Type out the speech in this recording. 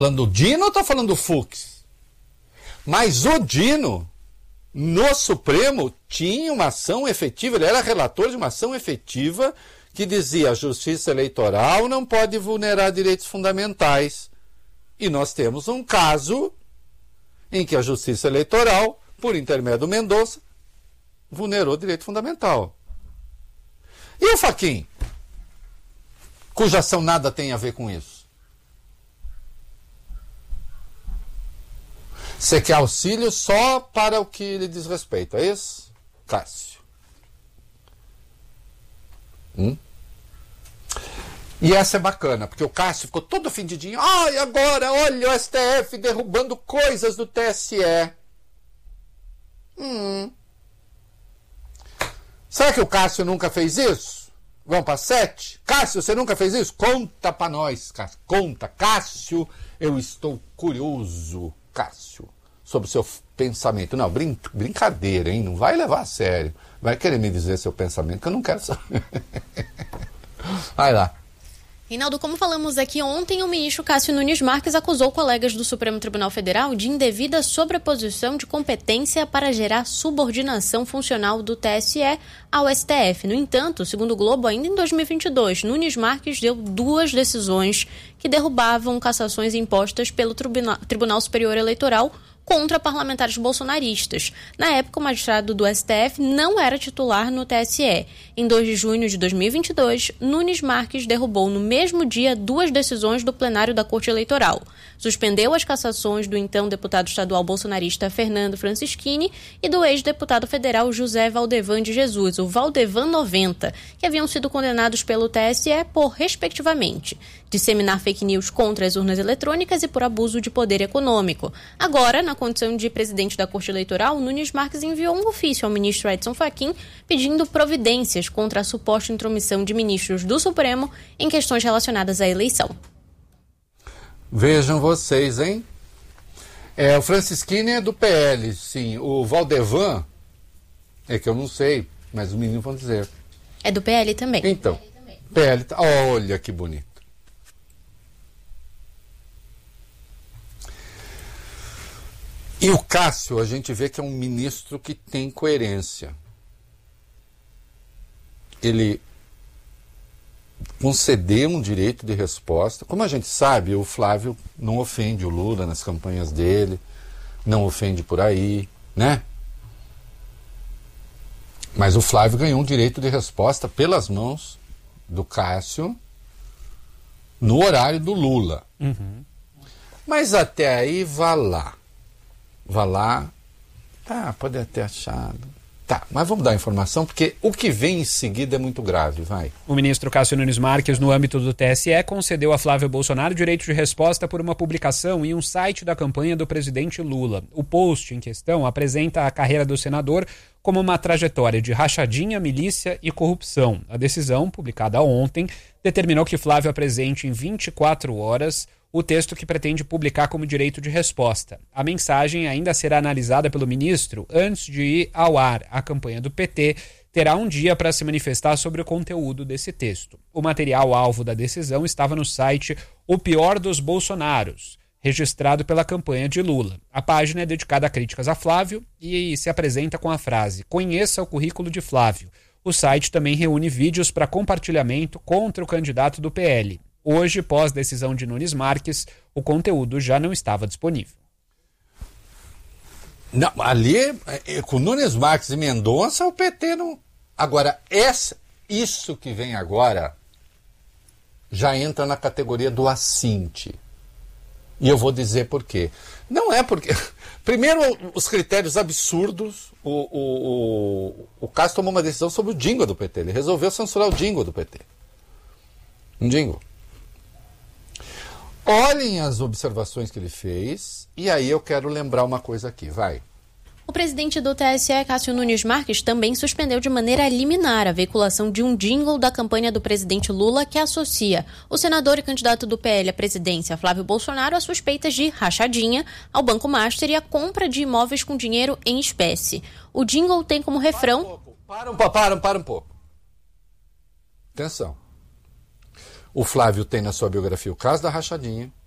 Falando do Dino ou está falando do Fux? Mas o Dino, no Supremo, tinha uma ação efetiva, ele era relator de uma ação efetiva que dizia a justiça eleitoral não pode vulnerar direitos fundamentais. E nós temos um caso em que a justiça eleitoral, por intermédio do Mendonça, vulnerou direito fundamental. E o Fachin, cuja ação nada tem a ver com isso? Você quer auxílio só para o que lhe diz respeito, é isso, Cássio? E essa é bacana, porque o Cássio ficou todo ofendidinho. E agora, olha o STF derrubando coisas do TSE. Será que o Cássio nunca fez isso? Vamos para 7? Cássio, você nunca fez isso? Conta para nós, Cássio. Conta. Cássio, eu estou curioso, Cássio, sobre o seu pensamento. Não, brincadeira, hein? Não vai levar a sério. Vai querer me dizer seu pensamento, que eu não quero saber. Vai lá. Reinaldo, como falamos aqui ontem, o ministro Cássio Nunes Marques acusou colegas do Supremo Tribunal Federal de indevida sobreposição de competência para gerar subordinação funcional do TSE ao STF. No entanto, segundo o Globo, ainda em 2022, Nunes Marques deu 2 decisões que derrubavam cassações impostas pelo Tribunal Superior Eleitoral contra parlamentares bolsonaristas. Na época, o magistrado do STF não era titular no TSE. Em 2 de junho de 2022, Nunes Marques derrubou no mesmo dia 2 decisões do plenário da Corte Eleitoral. Suspendeu as cassações do então deputado estadual bolsonarista Fernando Francischini e do ex-deputado federal José Valdevan de Jesus, o Valdevan 90, que haviam sido condenados pelo TSE por, respectivamente, disseminar fake news contra as urnas eletrônicas e por abuso de poder econômico. Agora, na condição de presidente da Corte Eleitoral, Nunes Marques enviou um ofício ao ministro Edson Fachin pedindo providências contra a suposta intromissão de ministros do Supremo em questões relacionadas à eleição. Vejam vocês, hein? O Francischini é do PL, sim. O Valdevan, é que eu não sei, mas os meninos vão dizer. É do PL também. Então, PL, olha que bonito. E o Cássio, a gente vê que é um ministro que tem coerência. Ele concedeu um direito de resposta. Como a gente sabe, o Flávio não ofende o Lula nas campanhas dele, não ofende por aí, né? Mas o Flávio ganhou um direito de resposta pelas mãos do Cássio no horário do Lula. Mas até aí, vá lá. Tá, pode até achado. Tá, mas vamos dar informação, porque o que vem em seguida é muito grave, vai. O ministro Cássio Nunes Marques, no âmbito do TSE, concedeu a Flávio Bolsonaro direito de resposta por uma publicação em um site da campanha do presidente Lula. O post em questão apresenta a carreira do senador como uma trajetória de rachadinha, milícia e corrupção. A decisão, publicada ontem, determinou que Flávio apresente em 24 horas o texto que pretende publicar como direito de resposta. A mensagem ainda será analisada pelo ministro antes de ir ao ar. A campanha do PT terá um dia para se manifestar sobre o conteúdo desse texto. O material alvo da decisão estava no site O Pior dos Bolsonaros, registrado pela campanha de Lula. A página é dedicada a críticas a Flávio e se apresenta com a frase: "Conheça o currículo de Flávio". O site também reúne vídeos para compartilhamento contra o candidato do PL. Hoje, pós decisão de Nunes Marques, o conteúdo já não estava disponível. Não, ali, com Nunes Marques e Mendonça, o PT não... Agora, isso que vem agora já entra na categoria do assinte. E eu vou dizer por quê. Não é porque... Primeiro, os critérios absurdos. O Cássio tomou uma decisão sobre o jingle do PT. Ele resolveu censurar o jingle do PT. Um jingle. Olhem as observações que ele fez, e aí eu quero lembrar uma coisa aqui, vai. O presidente do TSE, Cássio Nunes Marques, também suspendeu de maneira liminar a veiculação de um jingle da campanha do presidente Lula que associa o senador e candidato do PL à presidência, Flávio Bolsonaro, a suspeitas de rachadinha, ao Banco Master e a compra de imóveis com dinheiro em espécie. O jingle tem como refrão... Para um pouco. Atenção. O Flávio tem na sua biografia o caso da rachadinha,